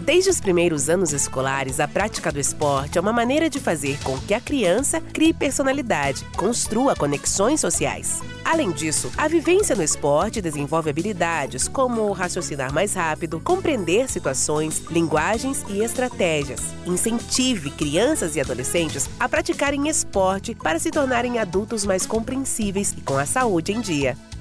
Desde os primeiros anos escolares, a prática do esporte é uma maneira de fazer com que a criança crie personalidade, construa conexões sociais. Além disso, a vivência no esporte desenvolve habilidades como raciocinar mais rápido, compreender situações, linguagens e estratégias. Incentive crianças e adolescentes a praticarem esporte para se tornarem adultos mais compreensíveis e com a saúde em dia.